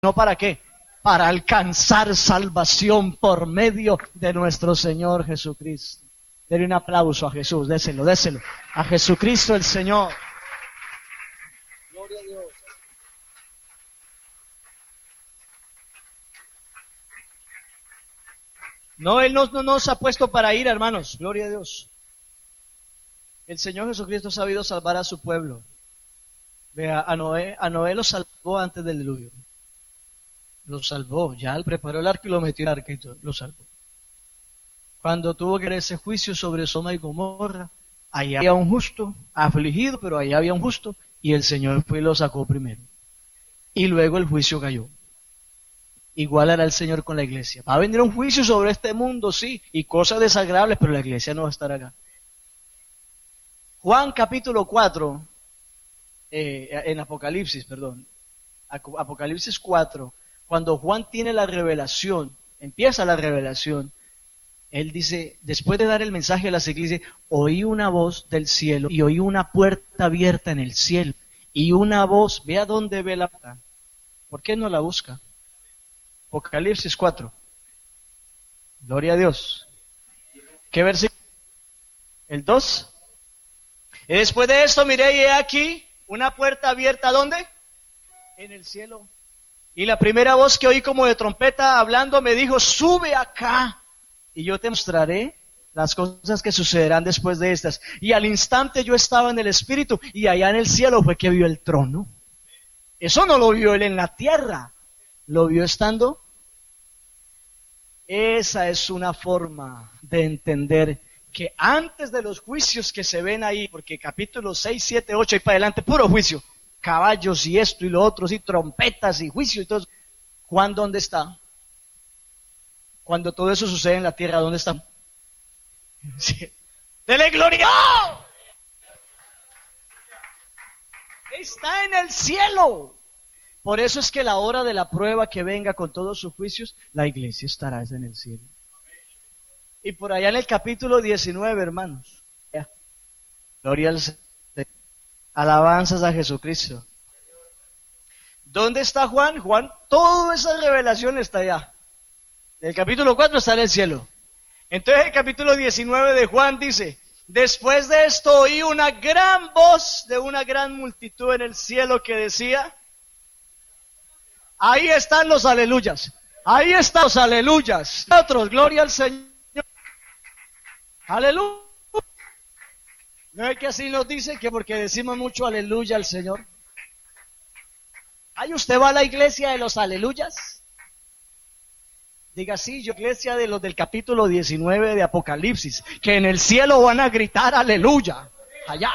¿No para qué? Para alcanzar salvación por medio de nuestro Señor Jesucristo. Denle un aplauso a Jesús, déselo. A Jesucristo el Señor. Gloria a Dios. No, Él no nos ha puesto para ir, hermanos. Gloria a Dios. El Señor Jesucristo ha sabido salvar a su pueblo. Vea, a Noé lo salvó antes del diluvio. Lo salvó, ya él preparó el arco y lo metió en el arco y todo, lo salvó. Cuando tuvo que hacer ese juicio sobre Sodoma y Gomorra, ahí había un justo, afligido, pero ahí había un justo, y el Señor fue y lo sacó primero. Y luego el juicio cayó. Igual hará el Señor con la iglesia. Va a venir un juicio sobre este mundo, sí, y cosas desagradables, pero la iglesia no va a estar acá. Juan capítulo 4, en Apocalipsis, perdón, Apocalipsis 4, cuando Juan tiene la revelación, empieza la revelación, él dice, después de dar el mensaje a las iglesias, oí una voz del cielo y oí una puerta abierta en el cielo y una voz, vea dónde ve la puerta. ¿Por qué no la busca? Apocalipsis 4. Gloria a Dios. ¿Qué versículo? El 2. Y después de esto miré y he aquí una puerta abierta, ¿dónde? En el cielo. Y la primera voz que oí como de trompeta hablando me dijo, sube acá y yo te mostraré las cosas que sucederán después de estas. Y al instante yo estaba en el Espíritu y allá en el cielo fue que vio el trono. Eso no lo vio él en la tierra, lo vio estando. Esa es una forma de entender que antes de los juicios que se ven ahí, porque capítulos 6, 7, 8 y para adelante, puro juicio, caballos y esto y lo otro, y trompetas y juicio y todo. Juan, ¿dónde está? Cuando todo eso sucede en la tierra, ¿dónde está? Sí. ¡Dele gloria! Está en el cielo. Por eso es que la hora de la prueba que venga con todos sus juicios, la iglesia estará en el cielo. Y por allá en el capítulo 19, hermanos, gloria al Señor. Alabanzas a Jesucristo. ¿Dónde está Juan? Juan, toda esa revelación está allá. El capítulo 4 está en el cielo. Entonces el capítulo 19 de Juan dice, después de esto oí una gran voz de una gran multitud en el cielo que decía, ahí están los aleluyas, ahí están los aleluyas. Otros, gloria al Señor. Aleluya. ¿No es que así nos dice que porque decimos mucho aleluya al Señor? ¿Ay, usted va a la iglesia de los aleluyas? Diga, sí, yo iglesia de los del capítulo 19 de Apocalipsis, que en el cielo van a gritar aleluya, allá.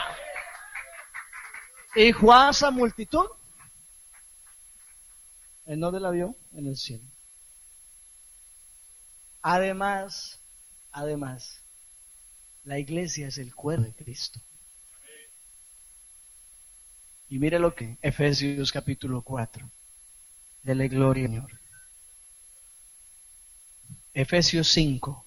Y Juan, esa multitud, ¿en dónde la vio? En el cielo. Además, la iglesia es el cuerpo de Cristo. Y mire lo que, Efesios capítulo 4, dele gloria al Señor. Efesios 5,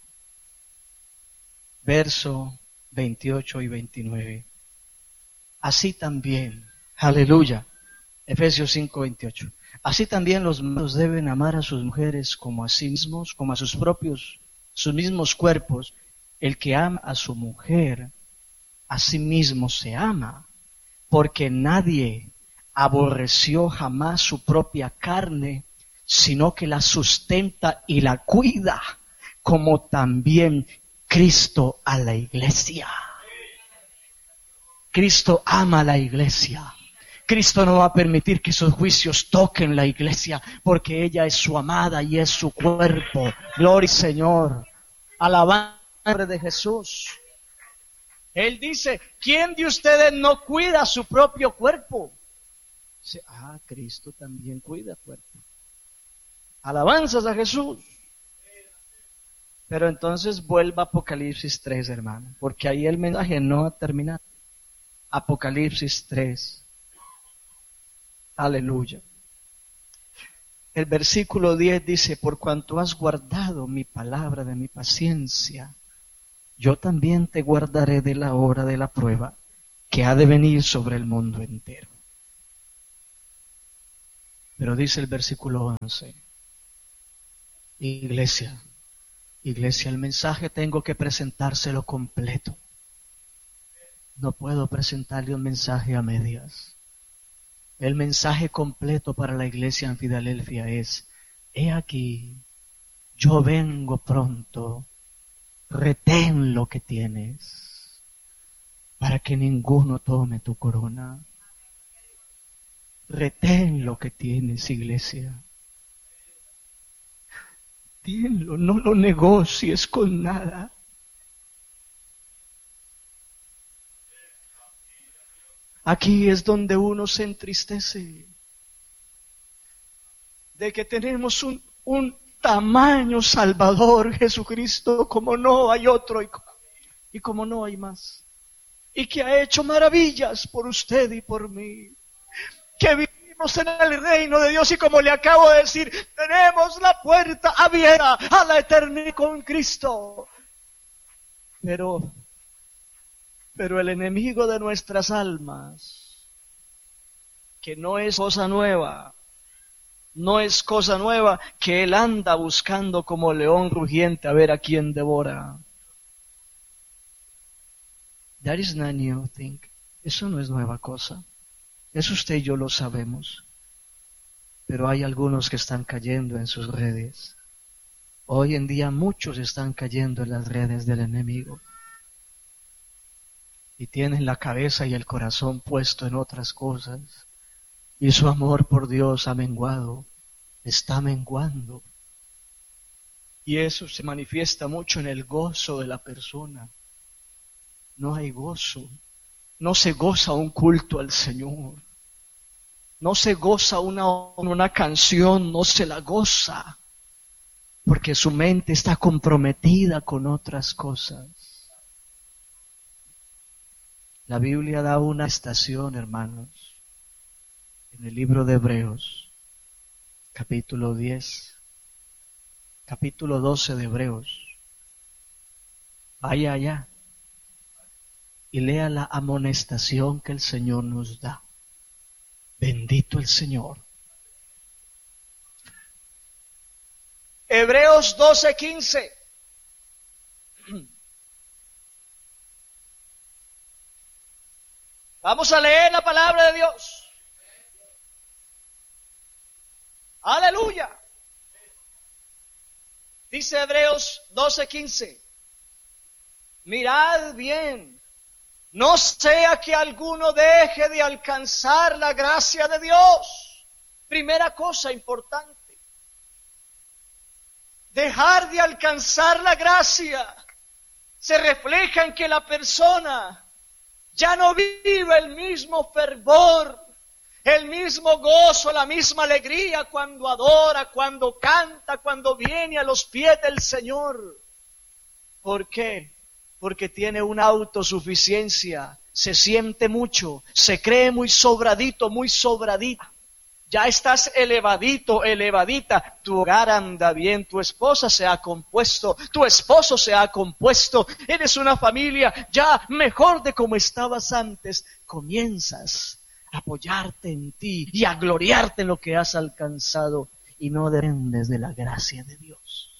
verso 28 y 29. Así también, aleluya, Efesios 5, 28. Así también los maridos deben amar a sus mujeres como a sí mismos, como a sus mismos cuerpos. El que ama a su mujer, a sí mismo se ama, porque nadie aborreció jamás su propia carne, sino que la sustenta y la cuida, como también Cristo a la iglesia. Cristo ama a la iglesia. Cristo no va a permitir que esos juicios toquen la iglesia, porque ella es su amada y es su cuerpo. Gloria al Señor. Alabanza de Jesús. Él dice, ¿quién de ustedes no cuida su propio cuerpo? Dice, Cristo también cuida cuerpo. Alabanzas a Jesús. Pero entonces vuelva a Apocalipsis 3, hermano, porque ahí el mensaje no ha terminado. Apocalipsis 3. Aleluya. El versículo 10 dice, por cuanto has guardado mi palabra de mi paciencia, yo también te guardaré de la hora de la prueba que ha de venir sobre el mundo entero. Pero dice el versículo 11, iglesia, el mensaje tengo que presentárselo completo. No puedo presentarle un mensaje a medias. El mensaje completo para la iglesia en Filadelfia es: he aquí, yo vengo pronto, retén lo que tienes, para que ninguno tome tu corona. Retén lo que tienes, iglesia. Tenlo, no lo negocies con nada. Aquí es donde uno se entristece, de que tenemos un tamaño Salvador, Jesucristo, como no hay otro y como no hay más. Y que ha hecho maravillas por usted y por mí. Que vivimos en el reino de Dios y, como le acabo de decir, tenemos la puerta abierta a la eternidad con Cristo. Pero el enemigo de nuestras almas, que no es cosa nueva, que él anda buscando como león rugiente a ver a quién devora. That is not new thing. Eso no es nueva cosa. Eso usted y yo lo sabemos. Pero hay algunos que están cayendo en sus redes. Hoy en día muchos están cayendo en las redes del enemigo. Y tienen la cabeza y el corazón puesto en otras cosas. Y su amor por Dios ha menguado, está menguando. Y eso se manifiesta mucho en el gozo de la persona. No hay gozo. No se goza un culto al Señor. No se goza una canción, no se la goza. Porque su mente está comprometida con otras cosas. La Biblia da una estación, hermanos, en el libro de Hebreos, capítulo 10, capítulo 12 de Hebreos. Vaya allá y lea la amonestación que el Señor nos da. Bendito el Señor. Hebreos 12:15. Vamos a leer la palabra de Dios. Aleluya. Dice Hebreos 12:15. Mirad bien, no sea que alguno deje de alcanzar la gracia de Dios. Primera cosa importante. Dejar de alcanzar la gracia se refleja en que la persona ya no vive el mismo fervor, el mismo gozo, la misma alegría cuando adora, cuando canta, cuando viene a los pies del Señor. ¿Por qué? Porque tiene una autosuficiencia, se siente mucho, se cree muy sobradito, muy sobradita. Ya estás elevadito, elevadita, tu hogar anda bien, tu esposa se ha compuesto, tu esposo se ha compuesto, eres una familia ya mejor de como estabas antes. Comienzas a apoyarte en ti y a gloriarte en lo que has alcanzado y no dependes de la gracia de Dios.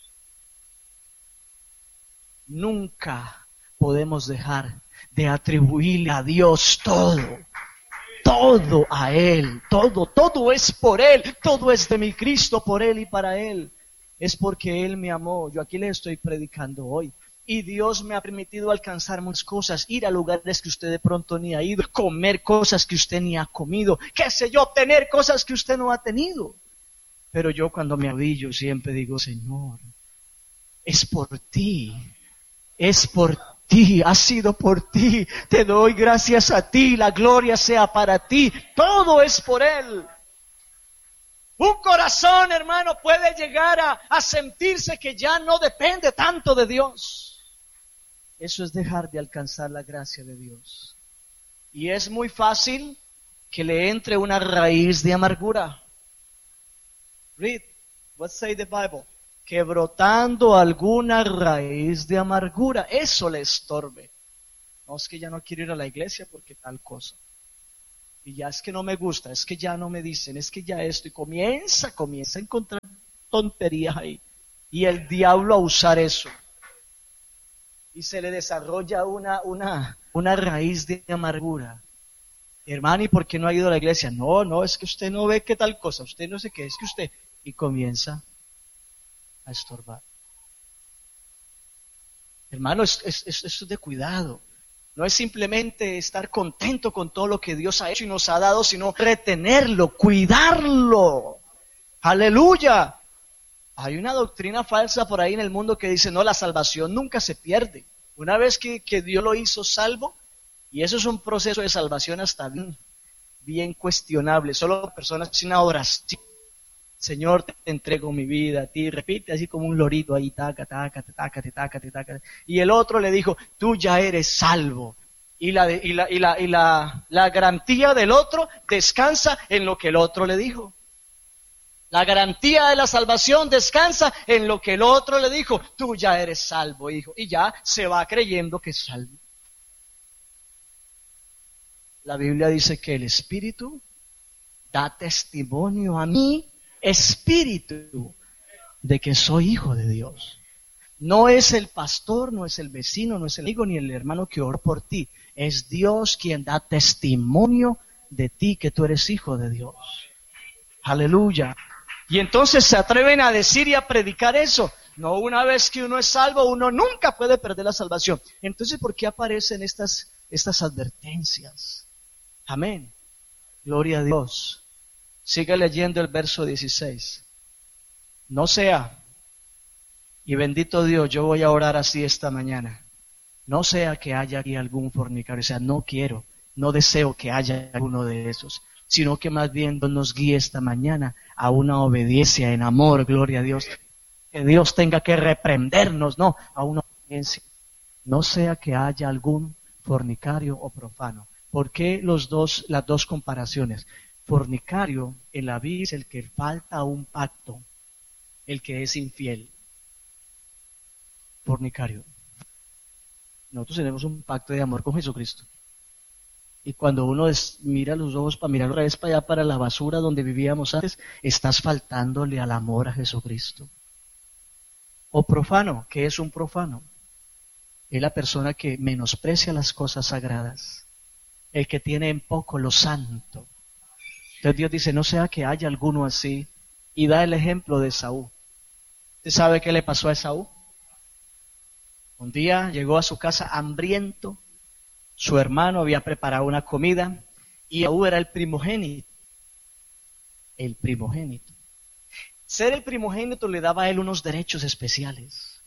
Nunca podemos dejar de atribuirle a Dios todo a Él, todo es por Él, todo es de mi Cristo, por Él y para Él. Es porque Él me amó. Yo aquí le estoy predicando hoy. Y Dios me ha permitido alcanzar muchas cosas, ir a lugares que usted de pronto ni ha ido, comer cosas que usted ni ha comido, qué sé yo, tener cosas que usted no ha tenido. Pero yo cuando me arrodillo siempre digo: Señor, es por ti, es por ti, ha sido por ti, te doy gracias a ti, la gloria sea para ti, todo es por Él. Un corazón, hermano, puede llegar a sentirse que ya no depende tanto de Dios. Eso es dejar de alcanzar la gracia de Dios. Y es muy fácil que le entre una raíz de amargura. Read, what say the Bible? Que brotando alguna raíz de amargura, eso le estorbe. No, es que ya no quiero ir a la iglesia porque tal cosa. Y ya es que no me gusta, es que ya no me dicen, es que ya esto, y comienza a encontrar tonterías ahí. Y el diablo a usar eso. Y se le desarrolla una raíz de amargura. Hermano, ¿y por qué no ha ido a la iglesia? No, es que usted no ve qué tal cosa, usted no sé qué, es que usted... Y comienza a estorbar. Hermano, esto es de cuidado. No es simplemente estar contento con todo lo que Dios ha hecho y nos ha dado, sino retenerlo, cuidarlo. ¡Aleluya! Hay una doctrina falsa por ahí en el mundo que dice, no, la salvación nunca se pierde. Una vez que Dios lo hizo salvo, y eso es un proceso de salvación hasta bien cuestionable. Solo personas sin oración. Señor, te entrego mi vida a ti. Repite así como un lorito ahí, taca, taca, taca, taca, taca. Y el otro le dijo, tú ya eres salvo. Y la garantía del otro descansa en lo que el otro le dijo. La garantía de la salvación descansa en lo que el otro le dijo. Tú ya eres salvo, hijo. Y ya se va creyendo que es salvo. La Biblia dice que el Espíritu da testimonio a mi espíritu de que soy hijo de Dios. No es el pastor, no es el vecino, no es el amigo ni el hermano que oró por ti. Es Dios quien da testimonio de ti que tú eres hijo de Dios. Aleluya. Y entonces se atreven a decir y a predicar eso. No, una vez que uno es salvo, uno nunca puede perder la salvación. Entonces, ¿por qué aparecen estas advertencias? Amén. Gloria a Dios. Sigue leyendo el verso 16. No sea, y bendito Dios, yo voy a orar así esta mañana. No sea que haya aquí algún fornicario, o sea, no quiero, no deseo que haya alguno de esos, sino que más bien Dios nos guíe esta mañana a una obediencia en amor, gloria a Dios. Que Dios tenga que reprendernos, no, a una obediencia. No sea que haya algún fornicario o profano. ¿Por qué las dos comparaciones? Fornicario en la Biblia es el que falta a un pacto, el que es infiel. Fornicario. Nosotros tenemos un pacto de amor con Jesucristo. Y cuando uno mira los ojos para mirar otra vez para allá, para la basura donde vivíamos antes, estás faltándole al amor a Jesucristo. O profano, ¿qué es un profano? Es la persona que menosprecia las cosas sagradas, el que tiene en poco lo santo. Entonces Dios dice, no sea que haya alguno así, y da el ejemplo de Esaú. ¿Usted sabe qué le pasó a Esaú? Un día llegó a su casa hambriento, su hermano había preparado una comida, y Esaú era el primogénito. El primogénito. Ser el primogénito le daba a él unos derechos especiales.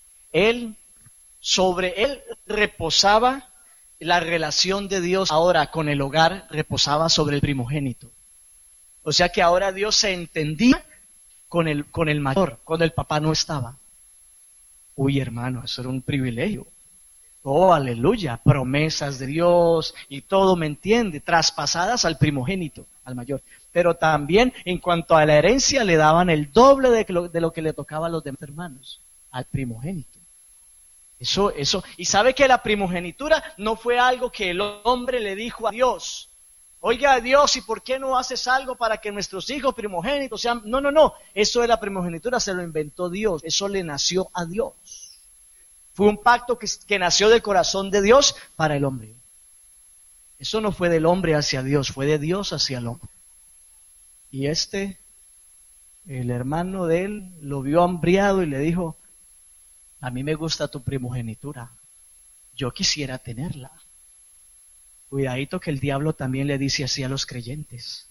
Sobre él reposaba la relación de Dios ahora con el hogar, reposaba sobre el primogénito. O sea que ahora Dios se entendía con el mayor, cuando el papá no estaba. Uy, hermano, eso era un privilegio. Oh, aleluya, promesas de Dios y todo, ¿me entiende? Traspasadas al primogénito, al mayor. Pero también en cuanto a la herencia le daban el doble de lo que le tocaba a los demás hermanos, al primogénito. Eso, y sabe que la primogenitura no fue algo que el hombre le dijo a Dios. Oiga, Dios, ¿y por qué no haces algo para que nuestros hijos primogénitos sean? No, eso de la primogenitura se lo inventó Dios, eso le nació a Dios. Fue un pacto que nació del corazón de Dios para el hombre. Eso no fue del hombre hacia Dios, fue de Dios hacia el hombre. Y el hermano de él, lo vio hambriado y le dijo, a mí me gusta tu primogenitura, yo quisiera tenerla. Cuidadito que el diablo también le dice así a los creyentes.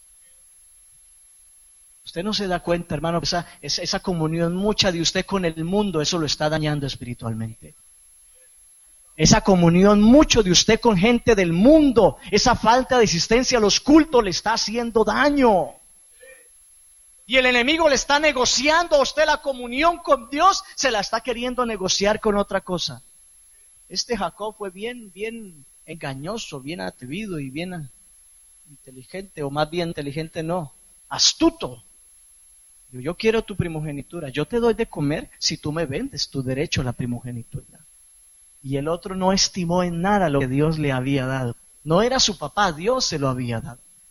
Usted no se da cuenta, hermano, esa comunión mucha de usted con el mundo, eso lo está dañando espiritualmente. Esa comunión mucho de usted con gente del mundo, esa falta de asistencia a los cultos le está haciendo daño. Y el enemigo le está negociando a usted la comunión con Dios, se la está queriendo negociar con otra cosa. Jacob fue bien engañoso, bien atrevido y bien inteligente, o más bien inteligente no, astuto. Yo quiero tu primogenitura, yo te doy de comer si tú me vendes tu derecho a la primogenitura. Y el otro no estimó en nada lo que Dios le había dado. No era su papá, Dios se lo había dado.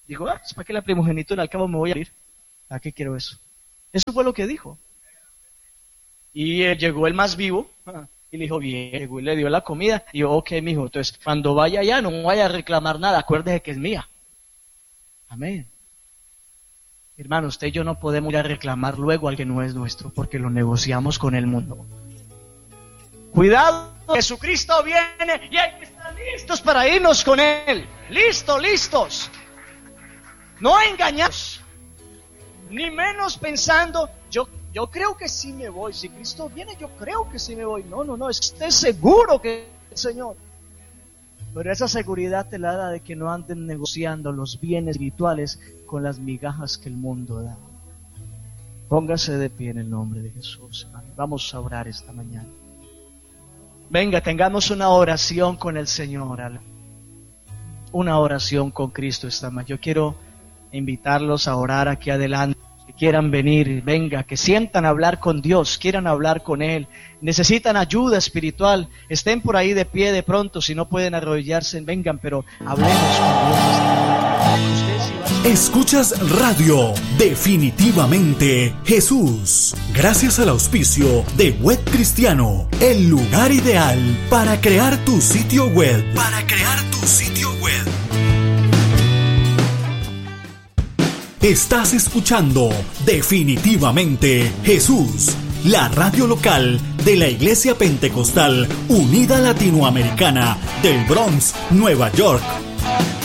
Dijo, ¿para qué la primogenitura? Al cabo me voy a ir. ¿A qué quiero eso? Eso fue lo que dijo. Y llegó el más vivo y le dijo, bien, llegó y le dio la comida. Y yo, ok, mijo, entonces cuando vaya allá no vaya a reclamar nada, acuérdese que es mía. Amén. Hermano, usted y yo no podemos ir a reclamar luego al que no es nuestro, porque lo negociamos con el mundo. Cuidado, Jesucristo viene y hay que estar listos para irnos con Él. Listos. No engañados, ni menos pensando, yo creo que sí me voy. Si Cristo viene, yo creo que sí me voy. No, esté seguro que el Señor. Pero esa seguridad te la da de que no anden negociando los bienes espirituales con las migajas que el mundo da. Póngase de pie en el nombre de Jesús, hermano. Vamos a orar esta mañana. Venga, tengamos una oración con el Señor. Una oración con Cristo esta mañana. Yo quiero invitarlos a orar aquí adelante. Que quieran venir, venga, que sientan hablar con Dios, quieran hablar con Él, necesitan ayuda espiritual, estén por ahí de pie de pronto, si no pueden arrodillarse, vengan, pero hablemos con Dios. Escuchas Radio Definitivamente Jesús, gracias al auspicio de Web Cristiano, el lugar ideal para crear tu sitio web. Estás escuchando Definitivamente Jesús, la radio local de la Iglesia Pentecostal Unida Latinoamericana del Bronx, Nueva York.